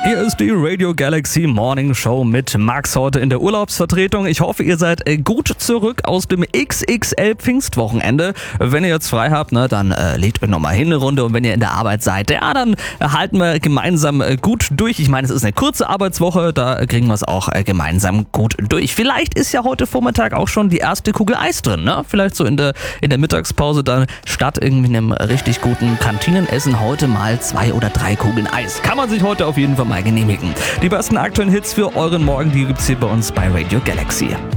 Hier ist die Radio Galaxy Morning Show mit Max heute in der Urlaubsvertretung. Ich hoffe, ihr seid gut zurück aus dem XXL Pfingstwochenende. Wenn ihr jetzt frei habt, dann legt euch nochmal hin eine Runde, und wenn ihr in der Arbeit seid, dann halten wir gemeinsam gut durch. Ich meine, es ist eine kurze Arbeitswoche, da kriegen wir es auch gemeinsam gut durch. Vielleicht ist ja heute Vormittag auch schon die erste Kugel Eis drin, ne? Vielleicht so in der Mittagspause dann statt irgendwie einem richtig guten Kantinenessen heute mal 2 oder 3 Kugeln Eis. Kann man sich heute auf jeden Fall mal genehmigen. Die besten aktuellen Hits für euren Morgen, die gibt's hier bei uns bei Radio Galaxy.